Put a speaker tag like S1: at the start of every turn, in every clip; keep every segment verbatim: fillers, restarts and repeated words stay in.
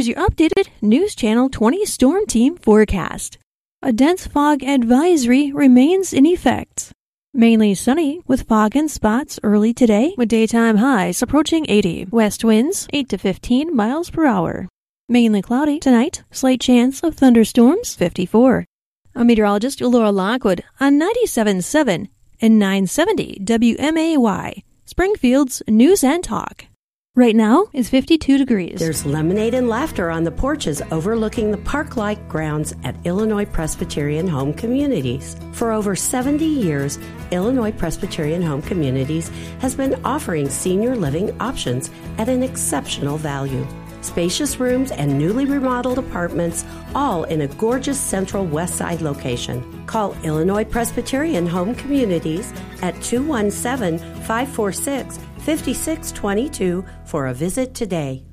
S1: Here's your updated News Channel twenty Storm Team forecast. A dense fog advisory remains in effect. Mainly sunny with fog and spots early today with daytime highs approaching eighty. West winds eight to fifteen miles per hour. Mainly cloudy tonight. Slight chance of thunderstorms fifty-four. I'm meteorologist Laura Lockwood on ninety-seven point seven and nine seventy W M A Y, Springfield's News and Talk. Right now it's fifty-two degrees.
S2: There's lemonade and laughter on the porches overlooking the park-like grounds at Illinois Presbyterian Home Communities. For over seventy years, Illinois Presbyterian Home Communities has been offering senior living options at an exceptional value. Spacious rooms and newly remodeled apartments, all in a gorgeous central west side location. Call Illinois Presbyterian Home Communities at two one seven, five four six, five six two two for a visit today.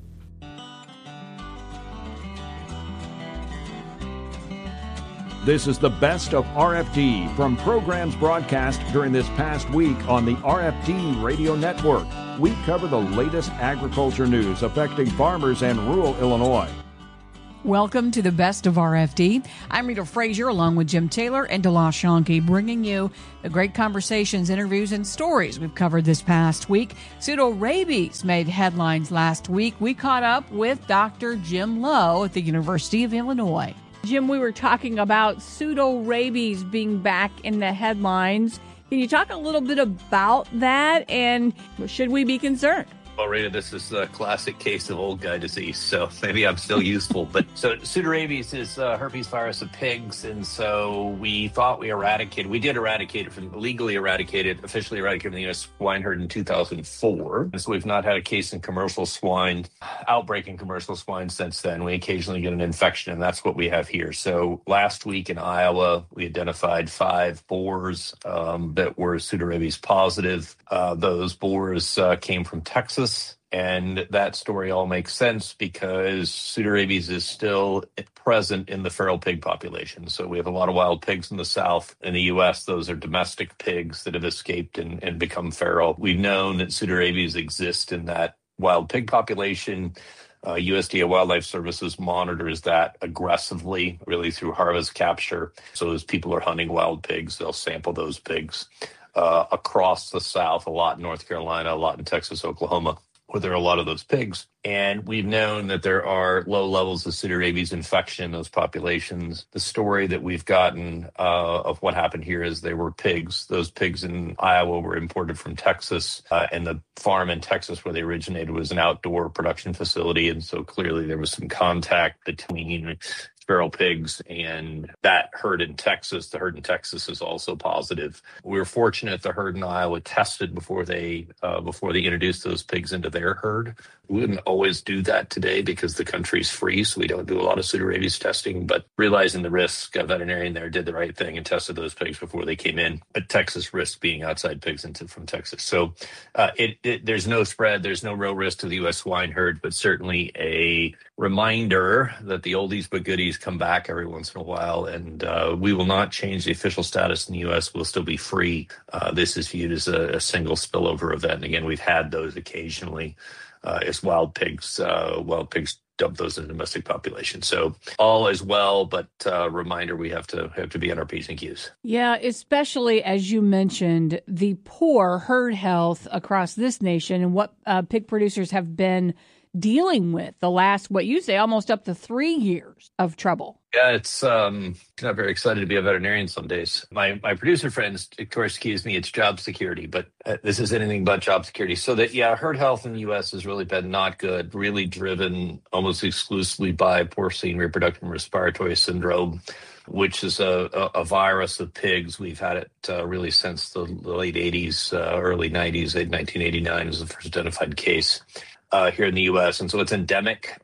S3: This is the best of R F D from programs broadcast during this past week on the R F D Radio Network. We cover the latest agriculture news affecting farmers and rural Illinois.
S4: Welcome to the best of R F D. I'm Rita Frazier along with Jim Taylor and Delash Shonke, bringing you the great conversations, interviews, and stories we've covered this past week. Pseudorabies made headlines last week. We caught up with Doctor Jim Lowe at the University of Illinois. Jim, we were talking about pseudorabies being back in the headlines. Can you talk a little bit about that, and should we be concerned?
S5: Well, Rita, this is a classic case of old guy disease, so maybe I'm still useful. But so pseudorabies is uh, herpes virus of pigs, and so we thought we eradicated, we did eradicate it from, legally eradicated, officially eradicated from the U S swine herd in two thousand four. And so we've not had a case in commercial swine, outbreak in commercial swine since then. We occasionally get an infection, and that's what we have here. So last week in Iowa, we identified five boars um, that were pseudorabies positive. Uh, those boars uh, came from Texas. And that story all makes sense because pseudorabies is still present in the feral pig population. So we have a lot of wild pigs in the South. In the U S, those are domestic pigs that have escaped and, and become feral. We've known that pseudorabies exist in that wild pig population. Uh, U S D A Wildlife Services monitors that aggressively, really through harvest capture. So as people are hunting wild pigs, they'll sample those pigs. Uh, across the South, a lot in North Carolina, a lot in Texas, Oklahoma, where there are a lot of those pigs. And we've known that there are low levels of pseudorabies infection in those populations. The story that we've gotten uh, of what happened here is they were pigs. Those pigs in Iowa were imported from Texas, uh, and the farm in Texas where they originated was an outdoor production facility. And so clearly there was some contact between feral pigs and that herd in Texas. The herd in Texas is also positive. We were fortunate the herd in Iowa tested before they uh, before they introduced those pigs into their herd. We wouldn't always do that today because the country's free, so we don't do a lot of pseudorabies testing. But realizing the risk, a veterinarian there did the right thing and tested those pigs before they came in. But Texas risk being outside pigs into from Texas. So uh, it, it, there's no spread, there's no real risk to the U S swine herd, but certainly a reminder that the oldies but goodies come back every once in a while, and uh, we will not change the official status in the U S. We'll still be free. Uh, this is viewed as a, a single spillover event. And again, we've had those occasionally uh, as wild pigs, uh, wild pigs dump those in the domestic population. So all is well, but uh, reminder, we have to have to be on our P's and Q's.
S4: Yeah, especially as you mentioned, the poor herd health across this nation and what uh, pig producers have been dealing with the last, what you say, almost up to three years of trouble.
S5: Yeah, it's um, not very excited to be a veterinarian some days. My my producer friends, of course, accuse me it's job security, but uh, this is anything but job security. So that, yeah, herd health in the U S has really been not good, really driven almost exclusively by porcine reproductive and respiratory syndrome, which is a, a, a virus of pigs. We've had it uh, really since the, the late eighties, uh, early nineties. nineteen eighty-nine was the first identified case uh, here in the U S. And so it's endemic.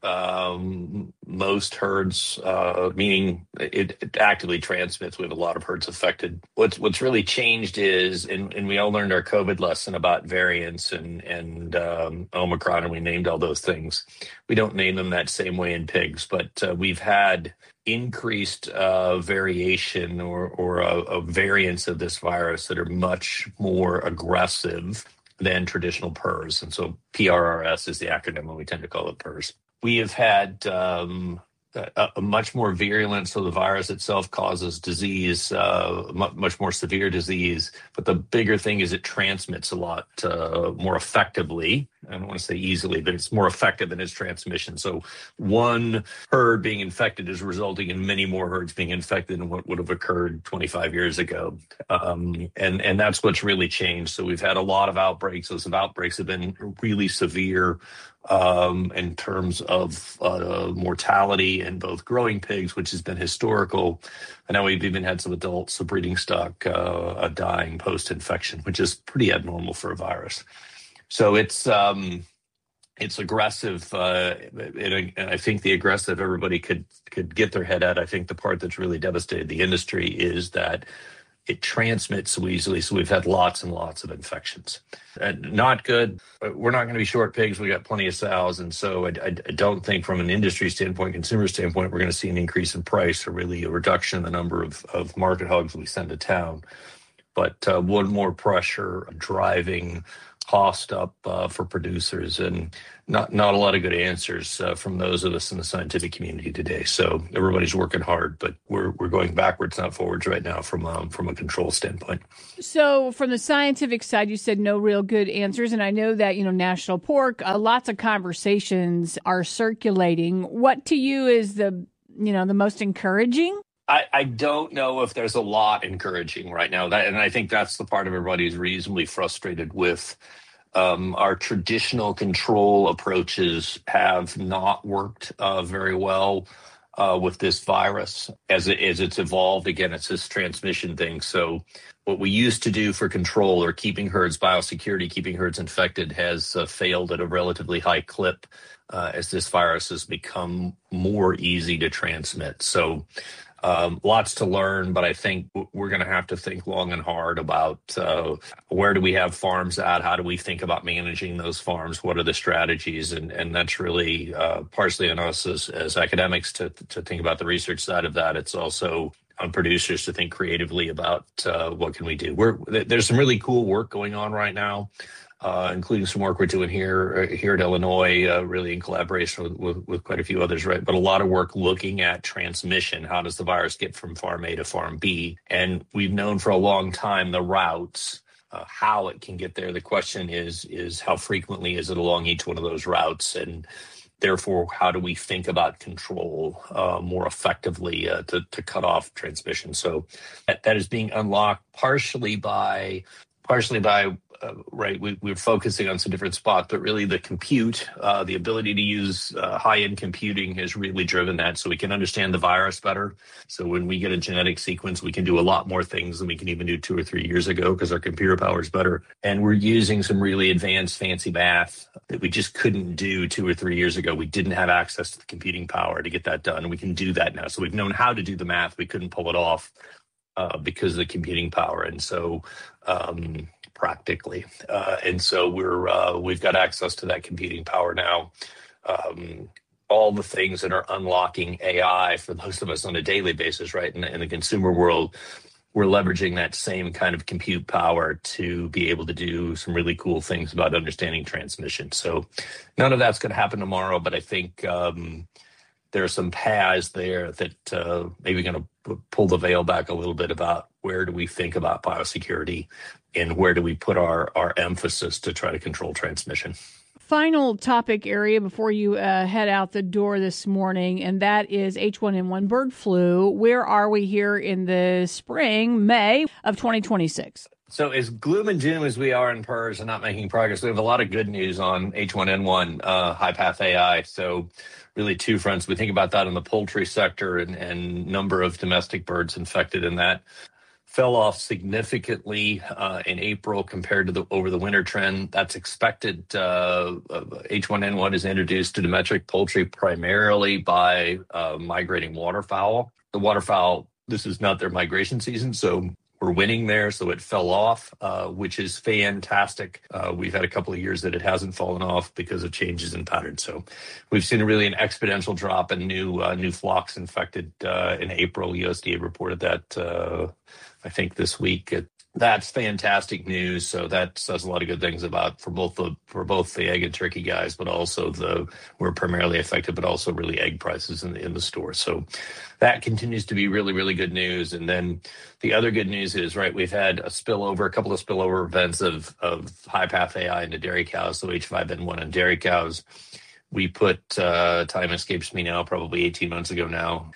S5: Um, most herds, uh, meaning it, it actively transmits. We have a lot of herds affected. What's what's really changed is, and, and we all learned our COVID lesson about variants and, and um, Omicron, and we named all those things. We don't name them that same way in pigs, but uh, we've had increased uh, variation or, or a, a variants of this virus that are much more aggressive than traditional P R R S. And so P R R S is the acronym, and we tend to call it P R R S. we have had um, a, a much more virulent, so the virus itself causes disease, uh, much, much more severe disease. But the bigger thing is it transmits a lot uh, more effectively. I don't want to say easily, but it's more effective in its transmission. So one herd being infected is resulting in many more herds being infected than what would have occurred twenty-five years ago. Um, and, and that's what's really changed. So we've had a lot of outbreaks. Those outbreaks have been really severe um, in terms of uh, mortality in both growing pigs, which has been historical. And now we've even had some adults, so breeding stock uh, dying post-infection, which is pretty abnormal for a virus. So it's um, it's aggressive, uh, and I think the aggressive everybody could could get their head at. I think the part that's really devastated the industry is that it transmits so easily. So we've had lots and lots of infections. And not good. We're not going to be short pigs. We got plenty of sows, and so I, I, I don't think, from an industry standpoint, consumer standpoint, we're going to see an increase in price or really a reduction in the number of of market hogs we send to town. But uh, one more pressure driving cost up uh, for producers, and not not a lot of good answers uh, from those of us in the scientific community today. So everybody's working hard, but we're we're going backwards, not forwards right now from um, from a control standpoint.
S4: So from the scientific side, you said no real good answers, and I know that, you know, National Pork, uh, lots of conversations are circulating. What to you is the you know the most encouraging?
S5: I, I don't know if there's a lot encouraging right now. That, and I think that's the part of everybody who's reasonably frustrated with. Um, our traditional control approaches have not worked uh, very well uh, with this virus as, it, as it's evolved. Again, it's this transmission thing. So what we used to do for control, or keeping herds biosecurity, keeping herds infected, has uh, failed at a relatively high clip uh, as this virus has become more easy to transmit. So Um, lots to learn, but I think we're going to have to think long and hard about uh, where do we have farms at? How do we think about managing those farms? What are the strategies? And and that's really uh, partially on us as, as academics to to think about the research side of that. It's also on producers to think creatively about uh, what can we do. We're, there's some really cool work going on right now. Uh, including some work we're doing here uh, here at Illinois, uh, really in collaboration with, with, with quite a few others, right? But a lot of work looking at transmission. How does the virus get from farm A to farm B? And we've known for a long time the routes, uh, how it can get there. The question is, is how frequently is it along each one of those routes? And therefore, how do we think about control uh, more effectively uh, to, to cut off transmission? So that, that is being unlocked partially by partially by Uh, right, we, we're focusing on some different spots, but really the compute, uh, the ability to use uh, high-end computing has really driven that, so we can understand the virus better. So when we get a genetic sequence, we can do a lot more things than we can even do two or three years ago because our computer power is better. And we're using some really advanced, fancy math that we just couldn't do two or three years ago. We didn't have access to the computing power to get that done, and we can do that now. So we've known how to do the math. We couldn't pull it off uh, because of the computing power. And so um practically. Uh, and so we're, uh, we've got access to that computing power now. Um, all the things that are unlocking A I for most of us on a daily basis, right? In, in the consumer world, we're leveraging that same kind of compute power to be able to do some really cool things about understanding transmission. So none of that's going to happen tomorrow, but I think um, there are some paths there that uh, maybe going to pull the veil back a little bit about where do we think about biosecurity and where do we put our, our emphasis to try to control transmission.
S4: Final topic area before you uh, head out the door this morning, and that is H one N one bird flu. Where are we here in the spring, May of twenty twenty-six?
S5: So as gloom and doom as we are in P R R S and not making progress, we have a lot of good news on H one N one, uh, high path A I. So really two fronts. We think about that in the poultry sector, and, and number of domestic birds infected in that fell off significantly uh, in April compared to the over the winter trend. That's expected. Uh, H one N one is introduced to domestic poultry primarily by uh, migrating waterfowl. The waterfowl, this is not their migration season, so we're winning there, so it fell off, uh, which is fantastic. Uh, we've had a couple of years that it hasn't fallen off because of changes in patterns. So we've seen a really an exponential drop in new uh, new flocks infected uh, in April. U S D A reported that, uh, I think, this week at That's fantastic news. So that says a lot of good things about for both the for both the egg and turkey guys, but also the we're primarily affected, but also really egg prices in the in the store. So that continues to be really, really good news. And then the other good news is, right, we've had a spillover, a couple of spillover events of of high path A I into dairy cows, so H five N one on dairy cows. We put uh, time escapes me now, probably eighteen months ago now,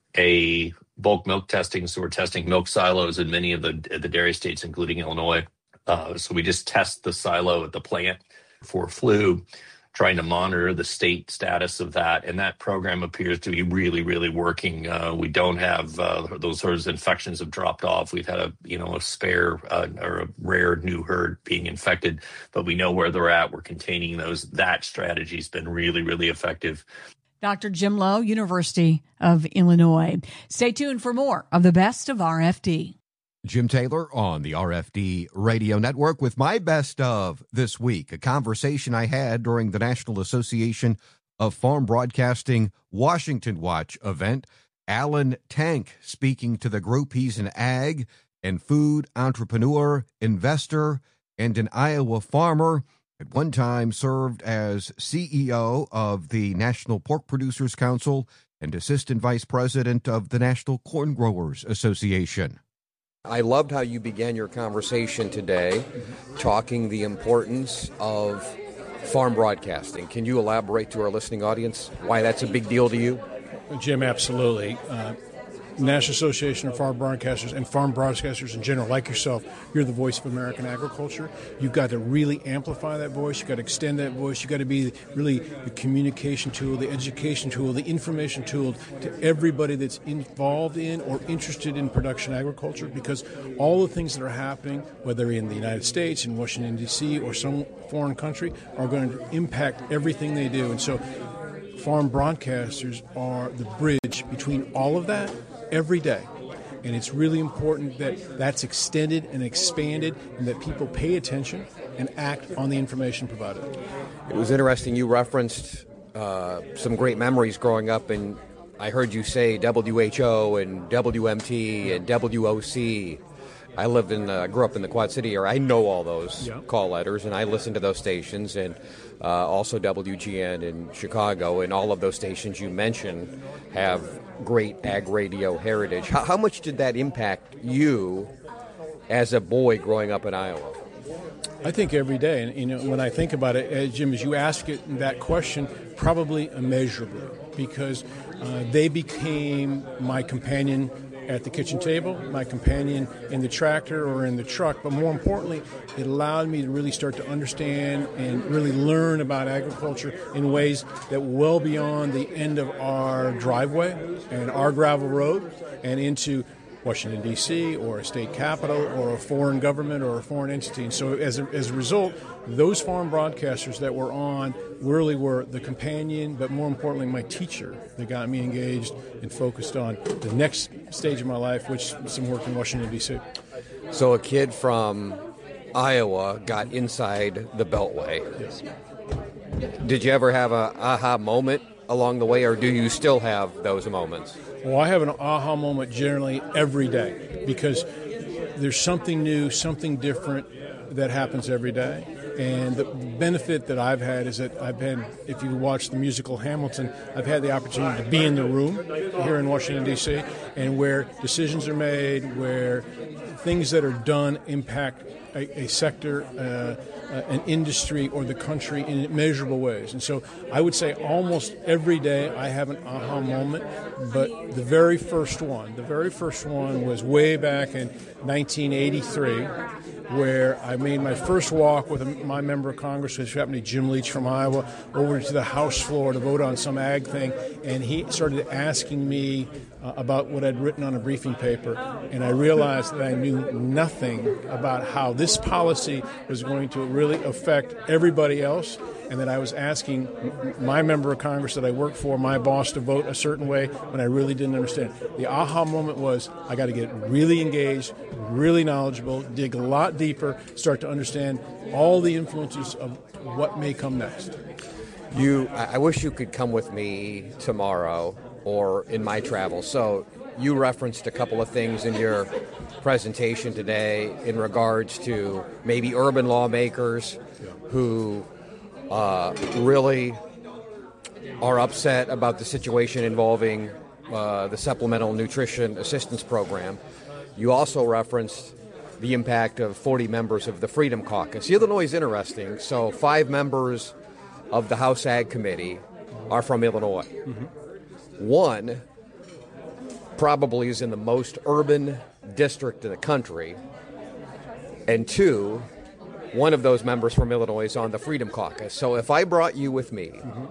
S5: a bulk milk testing. So we're testing milk silos in many of the the dairy states, including Illinois. Uh, so we just test the silo at the plant for flu, trying to monitor the state status of that. And that program appears to be really, really working. Uh, we don't have uh, those sorts of infections have dropped off. We've had a, you know, a spare uh, or a rare new herd being infected, but we know where they're at. We're containing those. That strategy's been really, really effective.
S4: Doctor Jim Lowe, University of Illinois. Stay tuned for more of the best of R F D.
S6: Jim Taylor on the R F D Radio Network with my best of this week, a conversation I had during the National Association of Farm Broadcasting Washington Watch event. Alan Tank speaking to the group. He's an ag and food entrepreneur, investor, and an Iowa farmer. At one time served as C E O of the National Pork Producers Council and Assistant Vice President of the National Corn Growers Association.
S7: I loved how you began your conversation today talking the importance of farm broadcasting. Can you elaborate to our listening audience why that's a big deal to you?
S8: Jim, absolutely. Uh, National Association of Farm Broadcasters and farm broadcasters in general, like yourself, you're the voice of American agriculture. You've got to really amplify that voice. You've got to extend that voice. You've got to be really the communication tool, the education tool, the information tool to everybody that's involved in or interested in production agriculture, because all the things that are happening, whether in the United States, in Washington, D C, or some foreign country, are going to impact everything they do. And so farm broadcasters are the bridge between all of that every day. And it's really important that that's extended and expanded and that people pay attention and act on the information provided.
S7: It was interesting. You referenced uh, some great memories growing up, and I heard you say W H O and W M T and W O C. I lived in, uh, grew up in the Quad City area. I know all those yeah. call letters, and I listened to those stations, and uh, also W G N in Chicago, and all of those stations you mentioned have great ag radio heritage. How, how much did that impact you as a boy growing up in Iowa?
S8: I think every day, and you know, when I think about it, uh, Jim, as you ask it that question, probably immeasurably, because uh, they became my companion at the kitchen table, my companion in the tractor or in the truck, but more importantly, it allowed me to really start to understand and really learn about agriculture in ways that well beyond the end of our driveway and our gravel road and into Washington, D C, or a state capital, or a foreign government, or a foreign entity. And so as a, as a result, those farm broadcasters that were on really were the companion, but more importantly, my teacher that got me engaged and focused on the next stage of my life, which is some work in Washington, D C.
S7: So a kid from Iowa got inside the Beltway.
S8: Yes.
S7: Did you ever have a aha moment along the way, or do you still have those moments?
S8: Well, I have an aha moment generally every day, because there's something new, something different that happens every day. And the benefit that I've had is that I've had, if you watch the musical Hamilton, I've had the opportunity to be in the room here in Washington, D C, and where decisions are made, where things that are done impact a, a sector, uh, uh, an industry, or the country in immeasurable ways. And so I would say almost every day I have an aha moment, but the very first one, the very first one was way back in nineteen eighty-three, where I made my first walk with a, my member of Congress, which happened to be Jim Leach from Iowa, over to the House floor to vote on some ag thing, and he started asking me uh, about what I'd written on a briefing paper, and I realized that I knew nothing about how this policy was going to really affect everybody else, and that I was asking my member of Congress that I worked for, my boss, to vote a certain way when I really didn't understand. The aha moment was I got to get really engaged, really knowledgeable, dig a lot deeper, start to understand all the influences of what may come next.
S7: You, I wish you could come with me tomorrow or in my travels. So you referenced a couple of things in your presentation today in regards to maybe urban lawmakers who uh, really are upset about the situation involving uh, the Supplemental Nutrition Assistance Program. You also referenced the impact of forty members of the Freedom Caucus. Illinois is interesting. So five members of the House Ag Committee are from Illinois. Mm-hmm. One probably is in the most urban district in the country. And two, one of those members from Illinois is on the Freedom Caucus. So if I brought you with me, mm-hmm.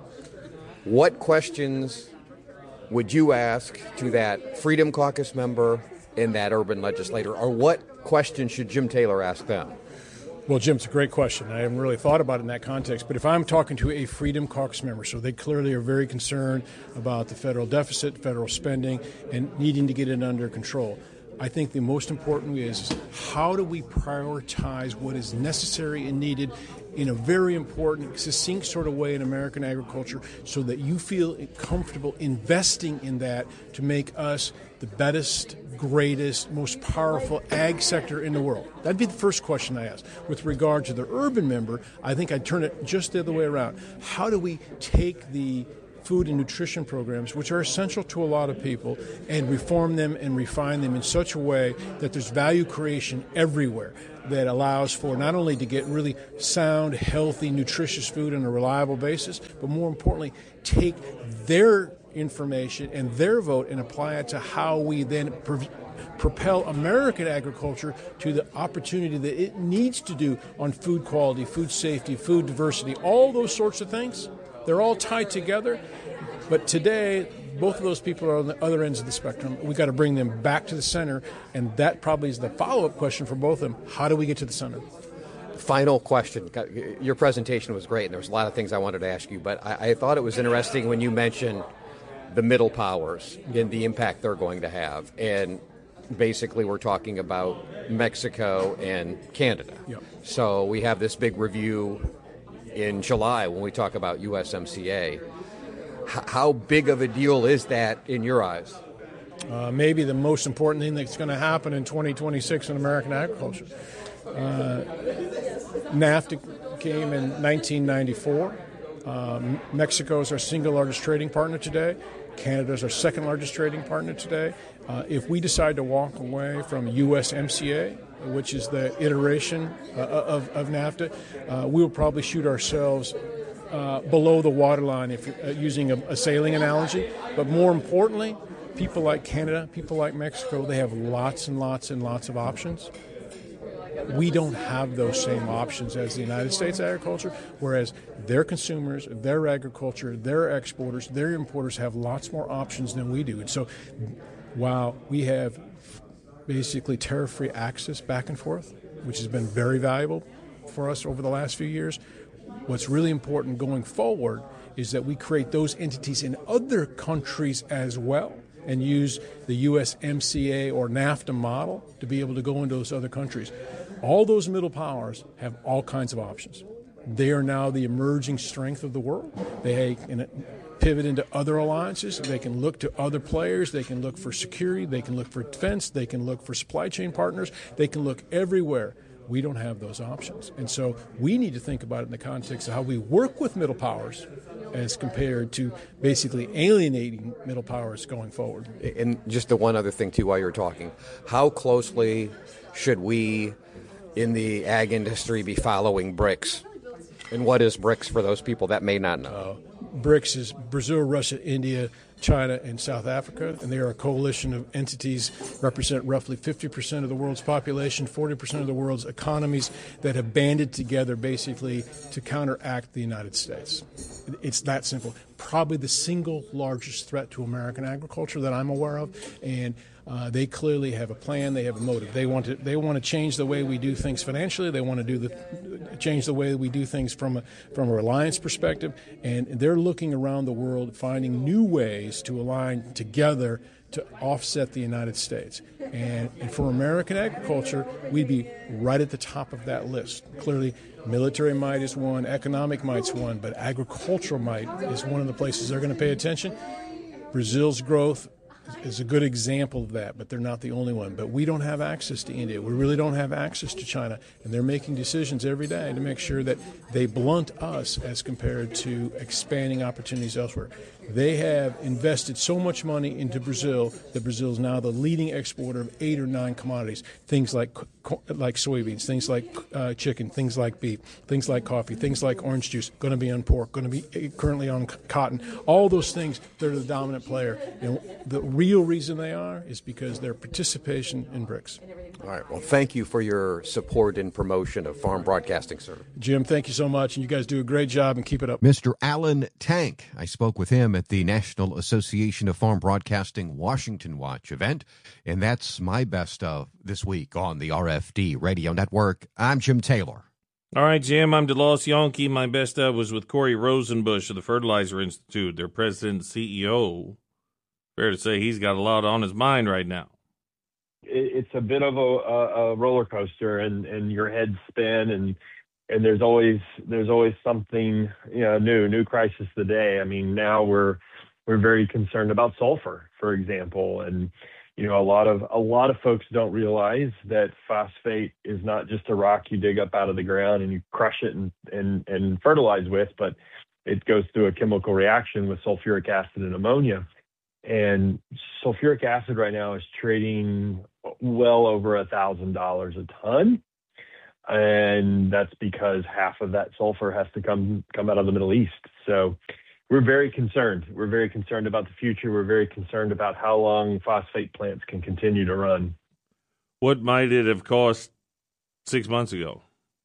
S7: what questions would you ask to that Freedom Caucus member and that urban legislator, or what questions should Jim Taylor ask them?
S8: Well, Jim, it's a great question. I haven't really thought about it in that context. But if I'm talking to a Freedom Caucus member, so they clearly are very concerned about the federal deficit, federal spending, and needing to get it under control, I think the most important is how do we prioritize what is necessary and needed in a very important, succinct sort of way in American agriculture so that you feel comfortable investing in that to make us the best, greatest, most powerful ag sector in the world? That'd be the first question I ask. With regard to the urban member, I think I'd turn it just the other way around. How do we take the food and nutrition programs, which are essential to a lot of people, and reform them and refine them in such a way that there's value creation everywhere that allows for not only to get really sound, healthy, nutritious food on a reliable basis, but more importantly, take their information and their vote and apply it to how we then pre- propel American agriculture to the opportunity that it needs to do on food quality, food safety, food diversity, all those sorts of things. They're all tied together. But today, both of those people are on the other ends of the spectrum. We've got to bring them back to the center, and that probably is the follow-up question for both of them. How do we get to the center?
S7: Final question. Your presentation was great, and there was a lot of things I wanted to ask you, but I, I thought it was interesting when you mentioned the middle powers and the impact they're going to have. And basically we're talking about Mexico and Canada.
S8: Yep.
S7: So we have this big review in July when we talk about U S M C A. H- how big of a deal is that in your eyes?
S8: Uh, maybe the most important thing that's going to happen in twenty twenty-six in American agriculture. Uh, NAFTA came in nineteen ninety-four. Um, Mexico is our single largest trading partner today. Canada is our second largest trading partner today. Uh, if we decide to walk away from U S M C A, which is the iteration uh, of, of NAFTA, uh, we will probably shoot ourselves uh, below the waterline, if uh, using a, a sailing analogy. But more importantly, people like Canada, people like Mexico, they have lots and lots and lots of options. We don't have those same options as the United States agriculture, whereas their consumers, their agriculture, their exporters, their importers have lots more options than we do. And so while we have basically tariff-free access back and forth, which has been very valuable for us over the last few years, what's really important going forward is that we create those entities in other countries as well and use the U S M C A or NAFTA model to be able to go into those other countries. All those middle powers have all kinds of options. They are now the emerging strength of the world. They can pivot into other alliances. They can look to other players. They can look for security. They can look for defense. They can look for supply chain partners. They can look everywhere. We don't have those options. And so we need to think about it in the context of how we work with middle powers as compared to basically alienating middle powers going forward.
S7: And just the one other thing, too, while you're talking, how closely should we in the ag industry be following BRICS? And what is BRICS for those people that may not know?
S8: Uh, BRICS is Brazil, Russia, India, China, and South Africa, and they are a coalition of entities, represent roughly fifty percent of the world's population, forty percent of the world's economies, that have banded together basically to counteract the United States. It's that simple. Probably the single largest threat to American agriculture that I'm aware of, and uh, they clearly have a plan. They have a motive. They want to. They want to change the way we do things financially. They want to do the change the way we do things from a, from a reliance perspective, and they're looking around the world, finding new ways to align together to offset the United States. And, and for American agriculture, we'd be right at the top of that list. Clearly, military might is one, economic might's one, but agricultural might is one of the places they're going to pay attention. Brazil's growth is a good example of that, but they're not the only one. But we don't have access to India. We really don't have access to China, and they're making decisions every day to make sure that they blunt us as compared to expanding opportunities elsewhere. They have invested so much money into Brazil that Brazil is now the leading exporter of eight or nine commodities, things like like soybeans, things like uh, chicken, things like beef, things like coffee, things like orange juice, going to be on pork, going to be currently on cotton. All those things, they're the dominant player. And the real reason they are is because their participation in BRICS.
S7: All right. Well, thank you for your support and promotion of farm broadcasting, sir.
S8: Jim, thank you so much, and you guys do a great job, and keep it up.
S6: Mister Alan Tank, I spoke with him at the National Association of Farm Broadcasting Washington Watch event, and that's my best of this week on the R F D Radio Network. I'm Jim Taylor.
S9: All right, Jim, I'm DeLoss Yankee. My best of was with Corey Rosenbush of the Fertilizer Institute, their president and C E O. Fair to say he's got a lot on his mind right now.
S10: It's a bit of a, a roller coaster, and, and your heads spin, and and there's always there's always something you know new, new crisis of the day. I mean, now we're we're very concerned about sulfur, for example, and you know a lot of a lot of folks don't realize that phosphate is not just a rock you dig up out of the ground and you crush it and and, and fertilize with, but it goes through a chemical reaction with sulfuric acid and ammonia. And sulfuric acid right now is trading well over a thousand dollars a ton, and that's because half of that sulfur has to come come out of the Middle East. So we're very concerned. We're very concerned about the future. We're very concerned about how long phosphate plants can continue to run.
S9: What might it have cost six months ago?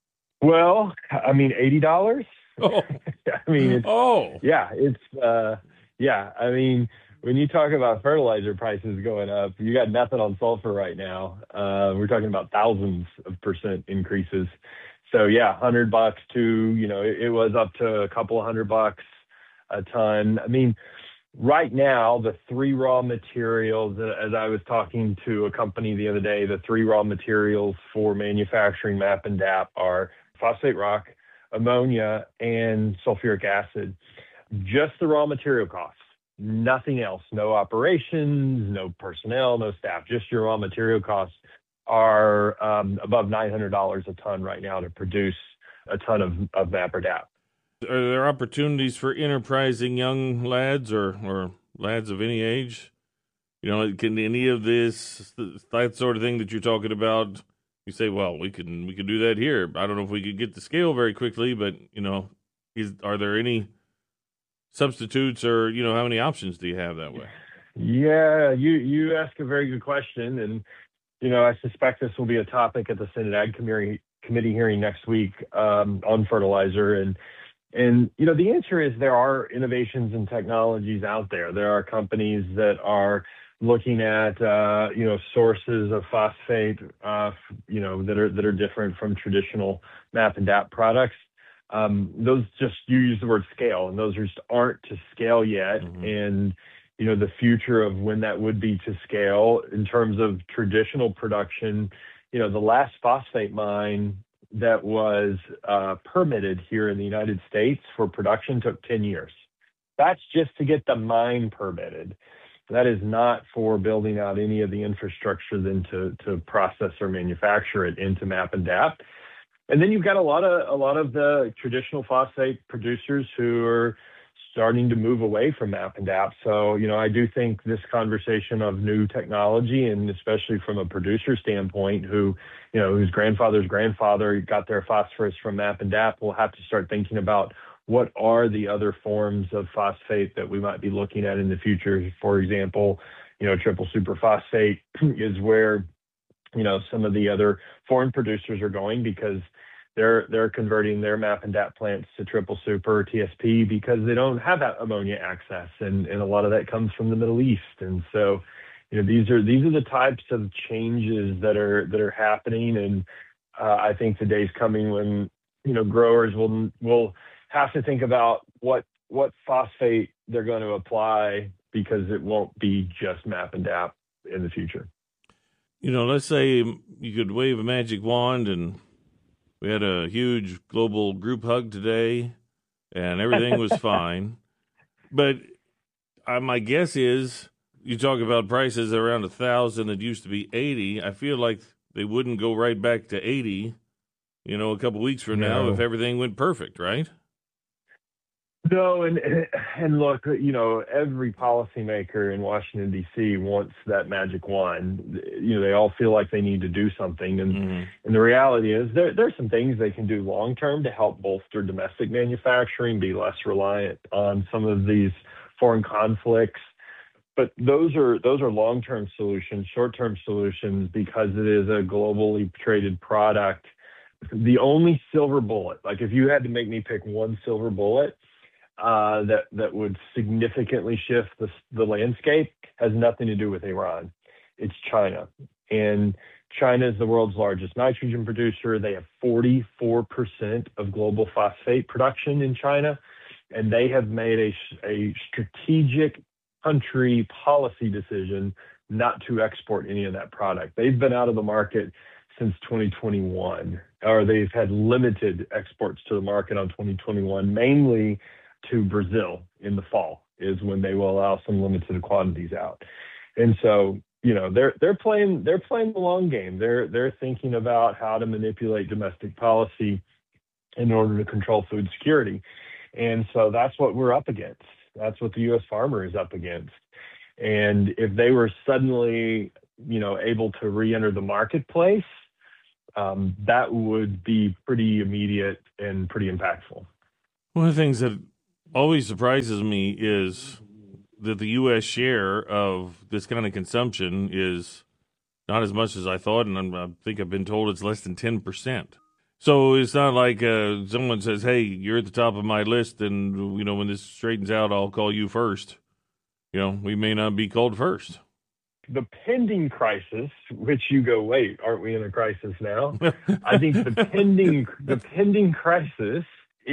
S10: Well, I mean, eighty dollars.
S9: Oh,
S10: I mean, it's,
S9: oh,
S10: yeah, it's uh, yeah. I mean. When you talk about fertilizer prices going up, you got nothing on sulfur right now. Uh, we're talking about thousands of percent increases. So yeah, hundred bucks to, you know, it, it was up to a couple of hundred bucks a ton. I mean, right now, the three raw materials, as I was talking to a company the other day, the three raw materials for manufacturing MAP and D A P are phosphate rock, ammonia, and sulfuric acid. Just the raw material costs. Nothing else, no operations, no personnel, no staff, just your raw material costs are um, above nine hundred dollars a ton right now to produce a ton of, of MAP or D A P.
S9: Are there opportunities for enterprising young lads or, or lads of any age? You know, can any of this, that sort of thing that you're talking about, you say, well, we can we can do that here. I don't know if we could get the scale very quickly, but, you know, is are there any substitutes, or you know, how many options do you have that way?
S10: Yeah, you you ask a very good question, and you know, I suspect this will be a topic at the Senate Ag Committee committee hearing next week um, on fertilizer, and and you know, the answer is there are innovations and technologies out there. There are companies that are looking at uh, you know sources of phosphate, uh, you know, that are that are different from traditional MAP and D A P products. Um, those just, you use the word scale, and those just aren't to scale yet. Mm-hmm. And, you know, the future of when that would be to scale in terms of traditional production, you know, the last phosphate mine that was uh, permitted here in the United States for production took ten years. That's just to get the mine permitted. That is not for building out any of the infrastructure then to, to process or manufacture it into MAP and D A P. And then you've got a lot of a lot of the traditional phosphate producers who are starting to move away from MAP and D A P. So, you know, I do think this conversation of new technology, and especially from a producer standpoint, who, you know, whose grandfather's grandfather got their phosphorus from MAP and D A P, will have to start thinking about what are the other forms of phosphate that we might be looking at in the future. For example, you know, triple superphosphate is where, you know, some of the other foreign producers are going, because they're they're converting their MAP and D A P plants to triple super or T S P because they don't have that ammonia access, and, and a lot of that comes from the Middle East. And so, you know, these are these are the types of changes that are that are happening, and uh, I think the day's coming when, you know, growers will will have to think about what what phosphate they're going to apply, because it won't be just MAP and D A P in the future.
S9: You know, let's say you could wave a magic wand and we had a huge global group hug today and everything was fine. But uh, my guess is you talk about prices around a thousand that used to be eighty. I feel like they wouldn't go right back to eighty, you know, a couple weeks from
S10: No.
S9: now if everything went perfect, right?
S10: No, and and look, you know, every policymaker in Washington, D C wants that magic wand. You know, they all feel like they need to do something. And,
S9: Mm-hmm.
S10: and the reality is there there's some things they can do long term to help bolster domestic manufacturing, be less reliant on some of these foreign conflicts. But those are those are long-term solutions, short-term solutions, because it is a globally traded product. The only silver bullet, like if you had to make me pick one silver bullet, Uh, that that would significantly shift the the landscape, has nothing to do with Iran. It's China, and China is the world's largest nitrogen producer. They have forty-four percent of global phosphate production in China, and they have made a a strategic country policy decision not to export any of that product. They've been out of the market since twenty twenty-one, or they've had limited exports to the market on twenty twenty-one, mainly to Brazil in the fall is when they will allow some limited quantities out. And so, you know, they're they're playing they're playing the long game. They're they're thinking about how to manipulate domestic policy in order to control food security. And so that's what we're up against. That's what the U S farmer is up against. And if they were suddenly, you know, able to re-enter the marketplace, um, that would be pretty immediate and pretty impactful.
S9: One of the things that always surprises me is that the U S share of this kind of consumption is not as much as I thought, and I'm, I think I've been told it's less than ten percent. So it's not like uh, someone says, hey, you're at the top of my list, and you know when this straightens out, I'll call you first. You know, we may not be called first.
S10: The pending crisis, which you go, wait, aren't we in a crisis now? I think the pending the pending crisis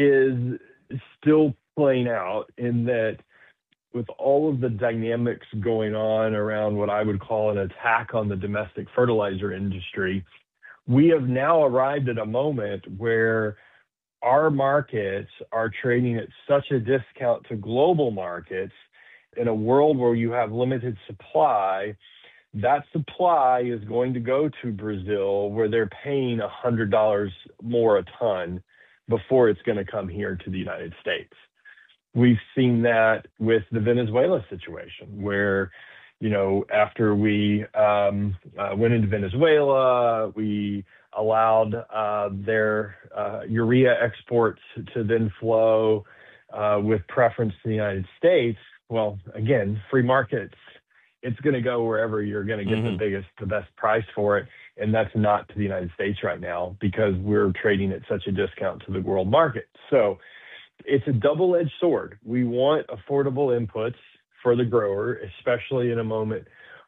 S10: is still playing out in that with all of the dynamics going on around what I would call an attack on the domestic fertilizer industry, we have now arrived at a moment where our markets are trading at such a discount to global markets in a world where you have limited supply. That supply is going to go to Brazil, where they're paying one hundred dollars more a ton before it's going to come here to the United States. We've seen that with the Venezuela situation, where, you know, after we um, uh, went into Venezuela, we allowed uh, their uh, urea exports to then flow uh, with preference to the United States. Well, again, free markets, it's going to go wherever you're going to get
S9: Mm-hmm.
S10: the biggest, the best price for it. And that's not to the United States right now because we're trading at such a discount to the world market. So it's a double-edged sword. We want affordable inputs for the grower, especially in a moment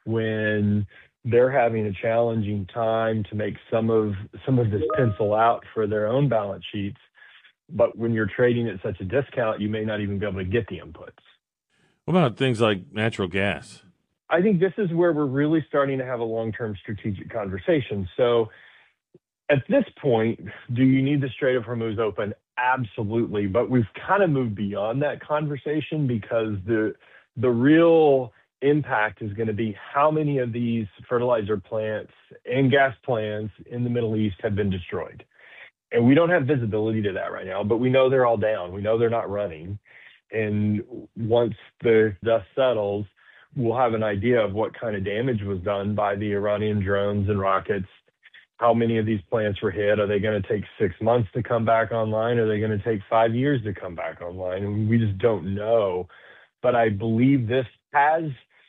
S10: when they're having a challenging time to make some of some of this pencil out for their own balance sheets. But when you're trading at such a discount, you may not even be able to get the inputs.
S9: What about things like natural gas?
S10: I think this is where we're really starting to have a long-term strategic conversation. So at this point, do you need the Strait of Hormuz open? Absolutely. But we've kind of moved beyond that conversation because the the real impact is going to be how many of these fertilizer plants and gas plants in the Middle East have been destroyed. And we don't have visibility to that right now, but we know they're all down. We know they're not running. And once the dust settles, we'll have an idea of what kind of damage was done by the Iranian drones and rockets. How many of these plants were hit? Are they going to take six months to come back online? Are they going to take five years to come back online? And we just don't know. But I believe this has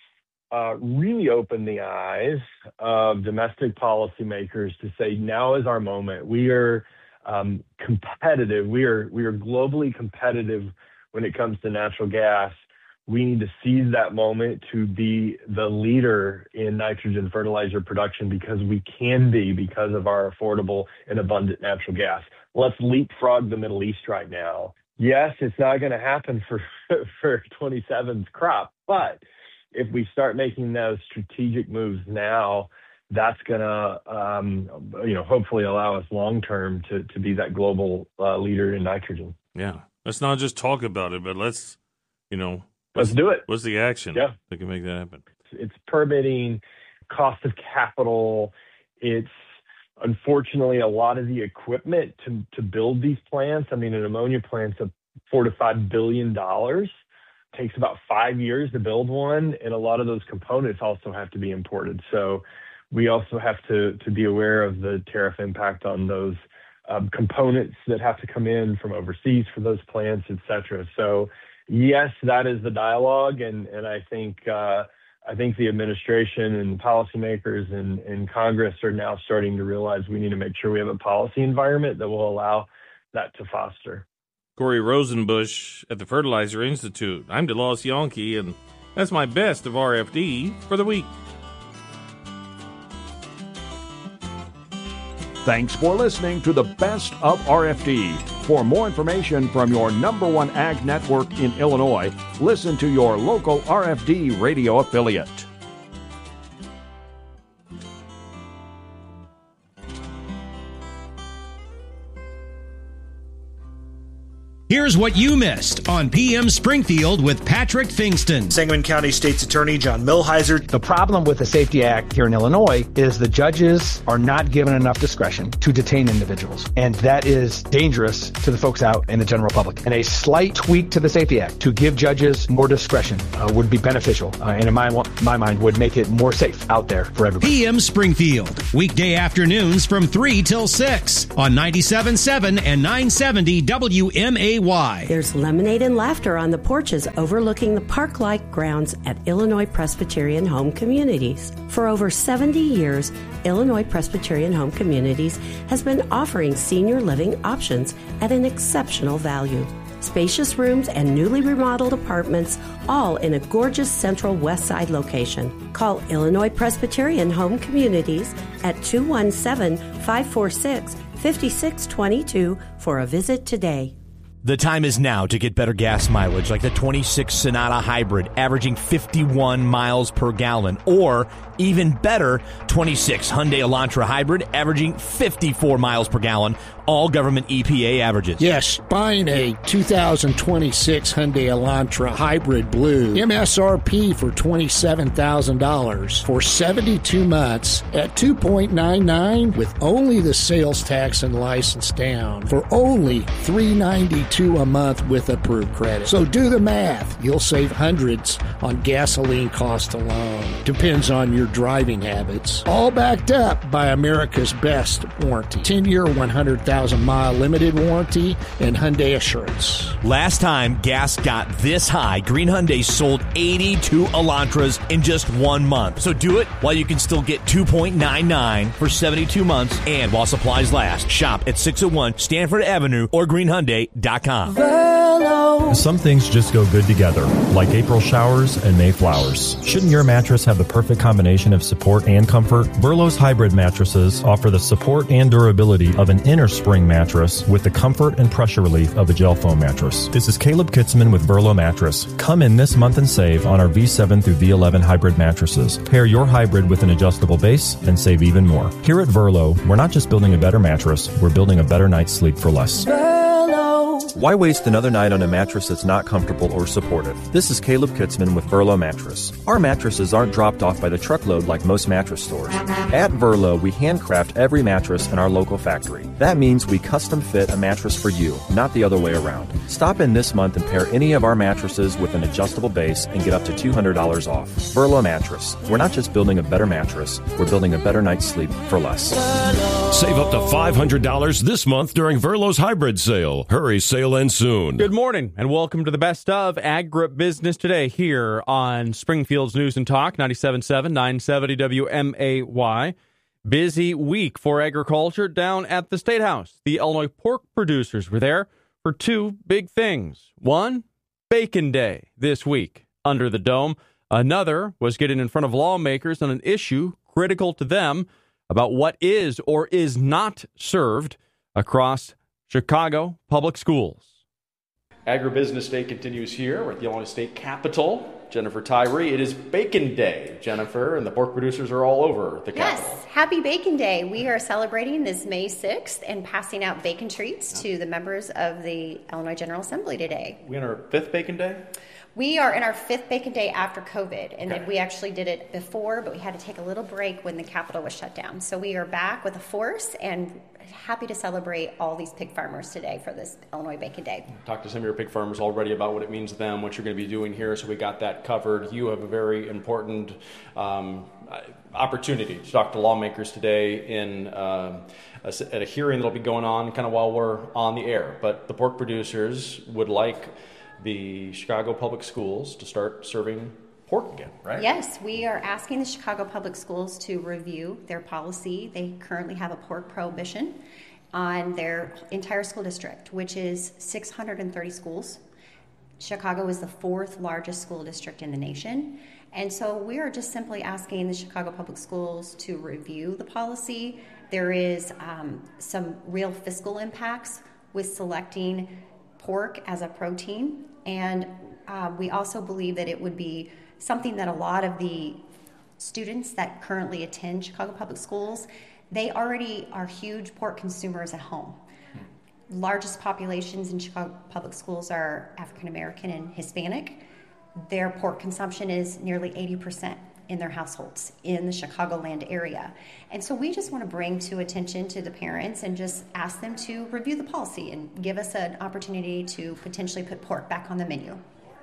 S10: uh, really opened the eyes of domestic policymakers to say, now is our moment. We are um, competitive. We are we are globally competitive when it comes to natural gas. We need to seize that moment to be the leader in nitrogen fertilizer production because we can be because of our affordable and abundant natural gas. Let's leapfrog the Middle East right now. Yes, it's not going to happen for for twenty-seven's crop, but if we start making those strategic moves now, that's going to, um, you know, hopefully allow us long term to to be that global uh, leader in nitrogen.
S9: Yeah, let's not just talk about it, but let's, you know.
S10: Let's do it.
S9: What's the action
S10: yeah.
S9: that can make that happen?
S10: it's permitting, cost of capital. It's unfortunately a lot of the equipment to to build these plants. I mean, an ammonia plant's a four to five billion dollars. Takes about five years to build one, and a lot of those components also have to be imported. So we also have to to be aware of the tariff impact on those um, components that have to come in from overseas for those plants, et cetera. So yes, that is the dialogue, and and I think uh, I think the administration and policymakers and, and Congress are now starting to realize we need to make sure we have a policy environment that will allow that to foster.
S9: Corey Rosenbusch at the Fertilizer Institute. I'm DeLoss Yankee, and that's my best of R F D for the week.
S3: Thanks for listening to the Best of R F D. For more information from your number one ag network in Illinois, listen to your local R F D radio affiliate.
S11: Here's what you missed on P M Springfield with Patrick Fingston.
S12: Sangamon County State's Attorney John Millhiser.
S13: The problem with the Safety Act here in Illinois is the judges are not given enough discretion to detain individuals. And that is dangerous to the folks out in the general public. And a slight tweak to the Safety Act to give judges more discretion uh, would be beneficial. Uh, and in my, my mind, would make it more safe out there for everybody.
S11: P M Springfield, weekday afternoons from three till six on ninety-seven point seven and nine seventy W M A Y.
S2: There's lemonade and laughter on the porches overlooking the park-like grounds at Illinois Presbyterian Home Communities. For over seventy years, Illinois Presbyterian Home Communities has been offering senior living options at an exceptional value. Spacious rooms and newly remodeled apartments, all in a gorgeous central west side location. Call Illinois Presbyterian Home Communities at two one seven, five four six, five six two two for a visit today.
S14: The time is now to get better gas mileage like the twenty-six Sonata Hybrid, averaging fifty-one miles per gallon, or even better, twenty-six Hyundai Elantra Hybrid, averaging fifty-four miles per gallon, all government E P A averages.
S15: Yes, buying a two thousand twenty-six Hyundai Elantra Hybrid Blue, M S R P for twenty-seven thousand dollars for seventy-two months at two point nine nine with only the sales tax and license down for only three hundred ninety-two dollars a month with approved credit. So do the math. You'll save hundreds on gasoline cost alone. Depends on your driving habits. All backed up by America's best warranty. ten-year, one hundred thousand mile limited warranty and Hyundai Assurance.
S14: Last time gas got this high, Green Hyundai sold eighty-two Elantras in just one month. So do it while you can still get two point nine nine for seventy-two months and while supplies last. Shop at six oh one Stanford Avenue or green hyundai dot com.
S16: Some things just go good together, like April showers and May flowers. Shouldn't your mattress have the perfect combination of support and comfort? Burlow's hybrid mattresses offer the support and durability of an inner spring mattress with the comfort and pressure relief of a gel foam mattress. This is Caleb Kitzman with Burlow Mattress. Come in this month and save on our V seven through V eleven hybrid mattresses. Pair your hybrid with an adjustable base and save even more. Here at Verlo, we're not just building a better mattress, we're building a better night's sleep for less. Why waste another night on a mattress that's not comfortable or supportive? This is Caleb Kitzman with Verlo Mattress. Our mattresses aren't dropped off by the truckload like most mattress stores. At Verlo, we handcraft every mattress in our local factory. That means we custom fit a mattress for you, not the other way around. Stop in this month and pair any of our mattresses with an adjustable base and get up to two hundred dollars off. Verlo Mattress. We're not just building a better mattress, we're building a better night's sleep for less.
S17: Save up to five hundred dollars this month during Verlo's hybrid sale. Hurry, sale ends soon.
S18: Good morning and welcome to the Best of Agribusiness Today here on Springfield's News and Talk, ninety-seven point seven, nine seventy W M A Y. Busy week for agriculture down at the State House. The Illinois pork producers were there for two big things. One, Bacon Day this week under the dome. Another was getting in front of lawmakers on an issue critical to them about what is or is not served across Chicago public schools. Agribusiness Day continues here. We're at the Illinois State Capitol. Jennifer Tyree, it is Bacon Day, Jennifer, and the pork producers are all over the Capitol.
S19: Yes, happy Bacon Day. We are celebrating this May sixth and passing out bacon treats to the members of the Illinois General Assembly today.
S18: We on our fifth Bacon Day?
S19: We are in our fifth Bacon Day after COVID, and
S18: Okay.
S19: then we actually did it before, but we had to take a little break when the Capitol was shut down. So we are back with a force and happy to celebrate all these pig farmers today for this Illinois Bacon Day.
S18: Talked to some of your pig farmers already about what it means to them, what you're going to be doing here, so we got that covered. You have a very important um, opportunity to talk to lawmakers today in um, a, at a hearing that'll be going on kind of while we're on the air. But the pork producers would like the Chicago Public Schools to start serving pork again, right?
S19: Yes, we are asking the Chicago Public Schools to review their policy. They currently have a pork prohibition on their entire school district, which is six hundred thirty schools. Chicago is the fourth largest school district in the nation. And so we are just simply asking the Chicago Public Schools to review the policy. There is um, some real fiscal impacts with selecting pork as a protein. And uh, we also believe that it would be something that a lot of the students that currently attend Chicago Public Schools, they already are huge pork consumers at home. Largest populations in Chicago Public Schools are African American and Hispanic. Their pork consumption is nearly eighty percent in their households in the Chicagoland area. And so we just want to bring to attention to the parents and just ask them to review the policy and give us an opportunity to potentially put pork back on the menu.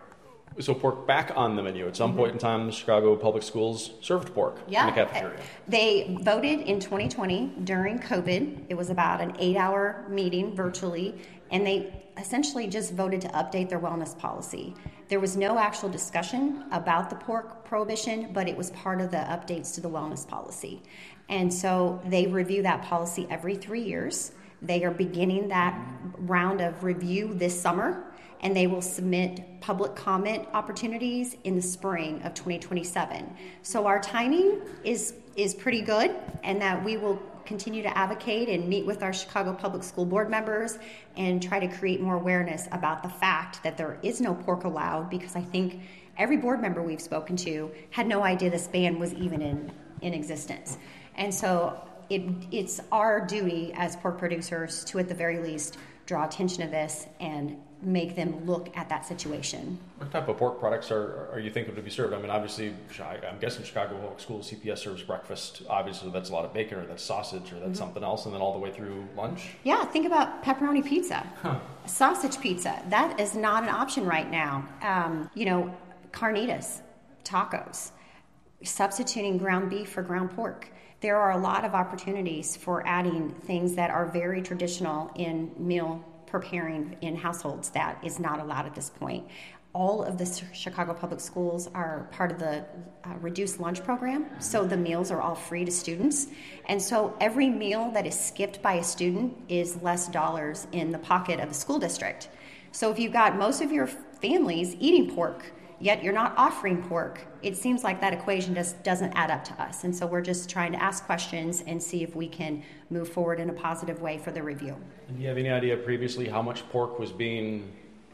S18: So pork back on the menu. At some mm-hmm. point in time, the Chicago Public Schools served pork
S19: yeah.
S18: in the cafeteria.
S19: They voted in twenty twenty during COVID. It was about an eight-hour meeting virtually, and they essentially just voted to update their wellness policy. There was no actual discussion about the pork prohibition, but it was part of the updates to the wellness policy. And so they review that policy every three years. They are beginning that round of review this summer, and they will submit public comment opportunities in the spring of twenty twenty-seven. So our timing is is pretty good, and that we will continue to advocate and meet with our Chicago Public School Board members and try to create more awareness about the fact that there is no pork allowed, because I think every board member we've spoken to had no idea this ban was even in, in existence. And so it, it's our duty as pork producers to, at the very least, draw attention to this and make them look at that situation.
S18: What type of pork products are, are you thinking to be served? I mean, obviously, I'm guessing Chicago Public Schools C P S serves breakfast. Obviously, that's a lot of bacon, or that's sausage, or that's mm-hmm. something else, and then all the way through lunch?
S19: Yeah, think about pepperoni pizza,
S18: huh.
S19: sausage pizza. That is not an option right now. Um, you know, carnitas, tacos, substituting ground beef for ground pork. There are a lot of opportunities for adding things that are very traditional in meal preparing in households that is not allowed at this point. All of the Chicago Public Schools are part of the uh, reduced lunch program, so the meals are all free to students. And so every meal that is skipped by a student is less dollars in the pocket of the school district. So if you've got most of your families eating pork, yet you're not offering pork, it seems like that equation just doesn't add up to us. And so we're just trying to ask questions and see if we can move forward in a positive way for the review.
S18: And do you have any idea previously how much pork was being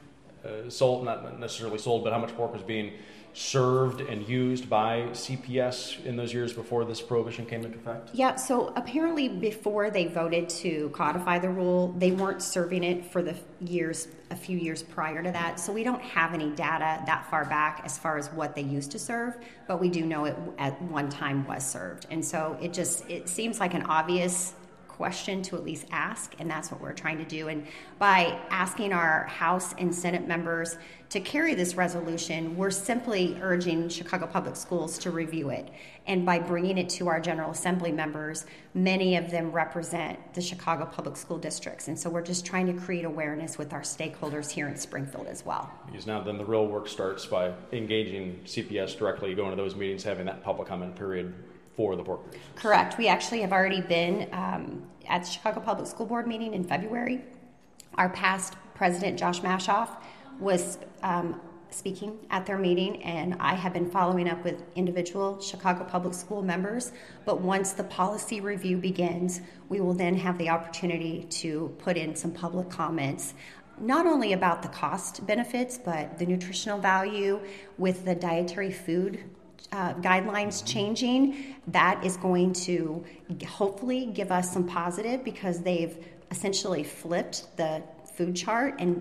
S18: uh, sold, not necessarily sold, but how much pork was being served and used by C P S in those years before this prohibition came into effect?
S19: Yeah, so apparently before they voted to codify the rule, they weren't serving it for the years, a few years prior to that. So we don't have any data that far back as far as what they used to serve, but we do know it at one time was served. And so it just, it seems like an obvious question to at least ask, and that's what we're trying to do. And by asking our House and Senate members to carry this resolution, we're simply urging Chicago Public Schools to review it. And by bringing it to our General Assembly members, many of them represent the Chicago Public School districts. And so we're just trying to create awareness with our stakeholders here in Springfield as well.
S18: Because now then the real work starts by engaging C P S directly, going to those meetings, having that public comment period for the pork producers.
S19: Correct. We actually have already been um, at the Chicago Public School Board meeting in February. Our past president, Josh Mashoff, was um, speaking at their meeting, and I have been following up with individual Chicago Public School members. But once the policy review begins, we will then have the opportunity to put in some public comments, not only about the cost benefits, but the nutritional value with the dietary food Uh, guidelines changing. That is going to hopefully give us some positive, because they've essentially flipped the food chart and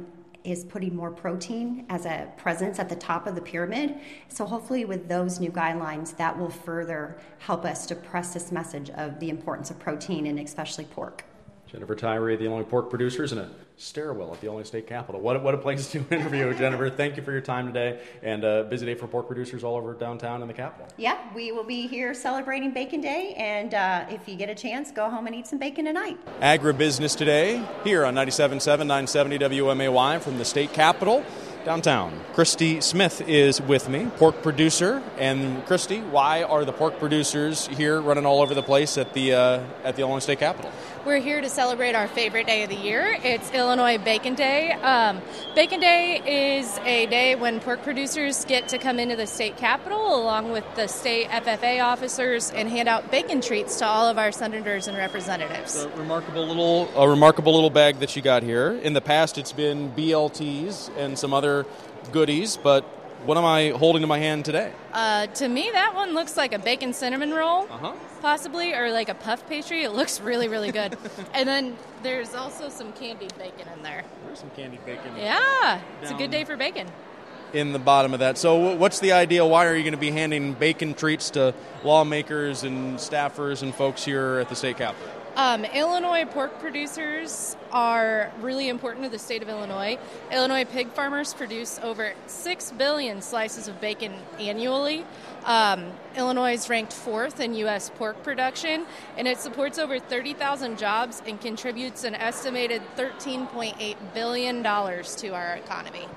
S19: is putting more protein as a presence at the top of the pyramid. So hopefully with those new guidelines, that will further help us to press this message of the importance of protein and especially pork.
S18: Jennifer Tyree, the Illinois pork producers, in a stairwell at the Illinois State Capitol. What, what a place to interview, Jennifer. Thank you for your time today, and a busy day for pork producers all over downtown and the Capitol.
S19: Yeah, we will be here celebrating Bacon Day, and uh, if you get a chance, go home and eat some bacon tonight.
S18: Agribusiness Today here on ninety-seven point seven, nine seventy W M A Y from the State Capitol downtown. Christy Smith is with me, pork producer. And Christy, why are the pork producers here running all over the place at the uh, at the Illinois State Capitol?
S20: We're here to celebrate our favorite day of the year. It's Illinois Bacon Day. Um, Bacon Day is a day when pork producers get to come into the state capitol along with the state F F A officers and hand out bacon treats to all of our senators and representatives.
S18: A remarkable little, a remarkable little bag that you got here. In the past, it's been B L Ts and some other goodies, but what am I holding in my hand today?
S20: Uh, to me, that one looks like a bacon cinnamon roll,
S18: uh-huh.
S20: possibly, or like a puff pastry. It looks really, really good. And then there's also some candied bacon in there.
S18: There's some candied bacon.
S20: Yeah, it's a good day for bacon.
S18: In the bottom of that. So what's the idea? Why are you going to be handing bacon treats to lawmakers and staffers and folks here at the state capitol?
S20: Um, Illinois pork producers are really important to the state of Illinois. Illinois pig farmers produce over six billion slices of bacon annually. Um, Illinois is ranked fourth in U S pork production, and it supports over thirty thousand jobs and contributes an estimated thirteen point eight billion dollars to our economy.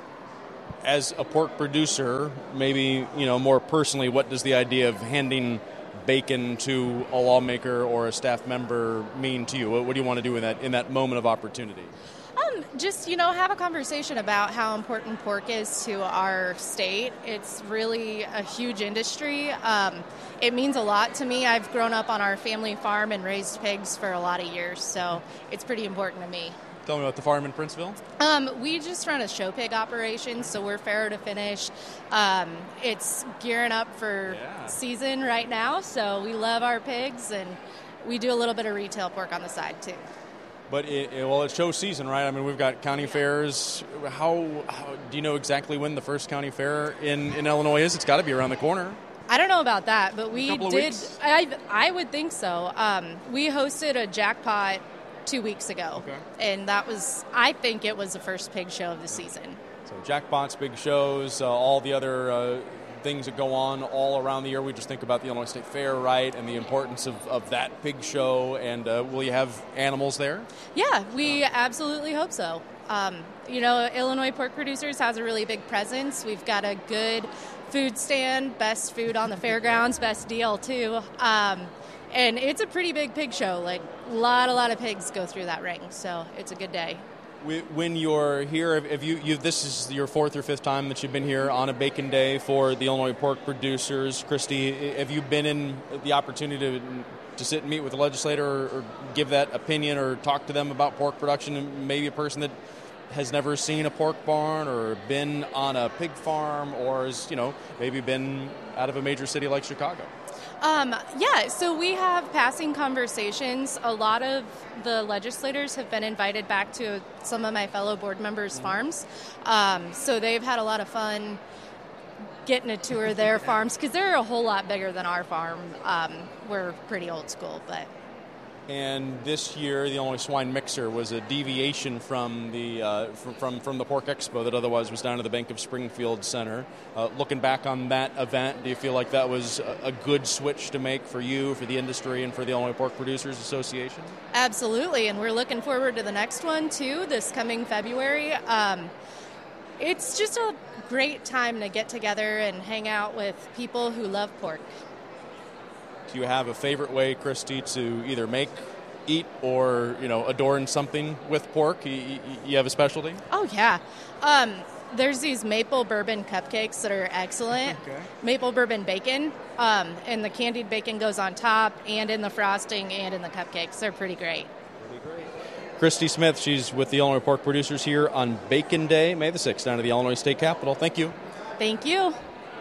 S18: As a pork producer, maybe, you know, more personally, what does the idea of handing bacon to a lawmaker or a staff member mean to you? What, what do you want to do in that in that moment of opportunity?
S20: Um, just, you know, have a conversation about how important pork is to our state. It's really a huge industry. Um, it means a lot to me. I've grown up on our family farm and raised pigs for a lot of years, so it's pretty important to me.
S18: Tell me about the farm in Princeville.
S20: Um, we just run a show pig operation, so we're farrow to finish. Um, it's gearing up for yeah. season right now, so we love our pigs, and we do a little bit of retail pork on the side, too.
S18: But, it, it, well, it's show season, right? I mean, we've got county fairs. How, how do you know exactly when the first county fair in, in Illinois is? It's got to be around the corner.
S20: I don't know about that, but we did. I, I would think so. Um, we hosted a jackpot two weeks ago,
S18: okay.
S20: and that was, I think it was the first pig show of the season.
S18: So jackpots, big shows, uh, all the other uh, things that go on all around the year. We just think about the Illinois State Fair, right, and the importance of, of that pig show. And uh, will you have animals there?
S20: Yeah, we absolutely hope so. Um, you know, Illinois Pork Producers has a really big presence. We've got a good food stand, best food on the fairgrounds, best deal too. Um, and it's a pretty big pig show. Like a lot, a lot of pigs go through that ring, so it's a good day.
S18: When you're here, if you, you this is your fourth or fifth time that you've been here on a Bacon Day for the Illinois Pork Producers. Christy, have you been in the opportunity to to sit and meet with a legislator or, or give that opinion or talk to them about pork production, and maybe a person that has never seen a pork barn or been on a pig farm or has, you know, maybe been out of a major city like Chicago?
S20: Um, yeah, so we have passing conversations. A lot of the legislators have been invited back to some of my fellow board members' mm-hmm. farms. Um, so they've had a lot of fun getting a tour of their farms because they're a whole lot bigger than our farm. Um, we're pretty old school, but...
S18: And this year, the Illinois Swine Mixer was a deviation from the uh, from, from from the Pork Expo that otherwise was down at the Bank of Springfield Center. Uh, looking back on that event, do you feel like that was a, a good switch to make for you, for the industry, and for the Illinois Pork Producers Association?
S20: Absolutely, and we're looking forward to the next one, too, this coming February. Um, it's just a great time to get together and hang out with people who love pork.
S18: Do you have a favorite way, Christy, to either make, eat, or, you know, adorn something with pork? You, you have a specialty?
S20: Oh, yeah. Um, there's these maple bourbon cupcakes that are excellent.
S18: Okay.
S20: Maple bourbon bacon, um, and the candied bacon goes on top and in the frosting and in the cupcakes. They're pretty great.
S18: Pretty great. Christy Smith, she's with the Illinois Pork Producers here on Bacon Day, May the sixth, down at the Illinois State Capitol. Thank you.
S20: Thank you.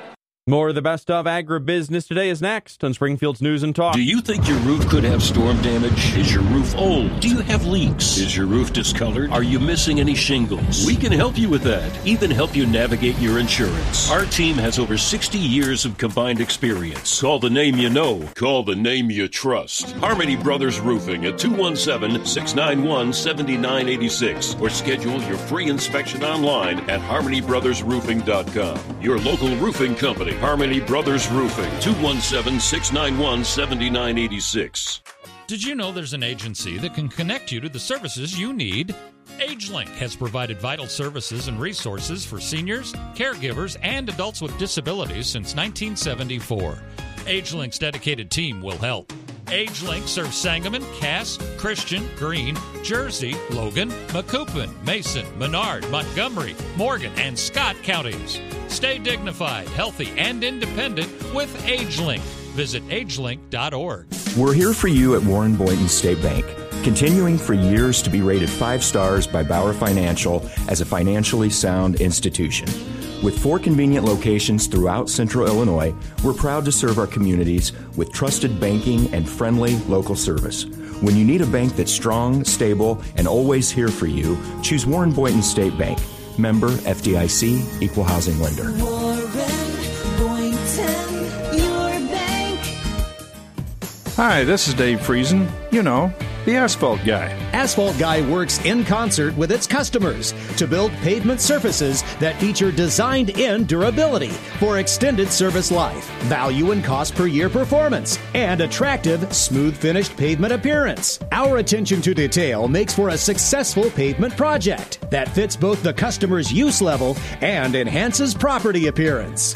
S18: More of the best of agribusiness today is next on Springfield's News and Talk.
S17: Do you think your roof could have storm damage? Is your roof old? Do you have leaks? Is your roof discolored? Are you missing any shingles? We can help you with that. Even help you navigate your insurance. Our team has over sixty years of combined experience. Call the name you know. Call the name you trust. Harmony Brothers Roofing at two one seven, six nine one, seven nine eight six or schedule your free inspection online at harmony brothers roofing dot com. Your local roofing company. Harmony Brothers Roofing, two one seven, six nine one, seven nine eight six.
S21: Did you know there's an agency that can connect you to the services you need? AgeLink has provided vital services and resources for seniors, caregivers, and adults with disabilities since nineteen seventy-four. AgeLink's dedicated team will help. AgeLink serves Sangamon, Cass, Christian, Greene, Jersey, Logan, Macoupin, Mason, Menard, Montgomery, Morgan, and Scott counties. Stay dignified, healthy, and independent with AgeLink. Visit agelink dot org.
S22: We're here for you at Warren Boynton State Bank, continuing for years to be rated five stars by Bauer Financial as a financially sound institution. With four convenient locations throughout Central Illinois, we're proud to serve our communities with trusted banking and friendly local service. When you need a bank that's strong, stable, and always here for you, choose Warren Boynton State Bank. Member F D I C, Equal Housing Lender.
S23: Warren Boynton, your bank.
S24: Hi, this is Dave Friesen. You know, the asphalt guy.
S25: Asphalt Guy works in concert with its customers to build pavement surfaces that feature designed-in durability for extended service life, value and cost per year performance, and attractive, smooth-finished pavement appearance. Our attention to detail makes for a successful pavement project that fits both the customer's use level and enhances property appearance.